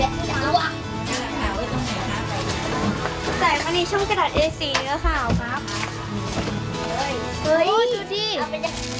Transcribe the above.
และจะอ้วกไว้ตรงไหนคะไปใส่มาในช่องกระดาษ A4 เนื้อขาวครับเฮ้ยเฮ้ยดูดิเอาไปจะ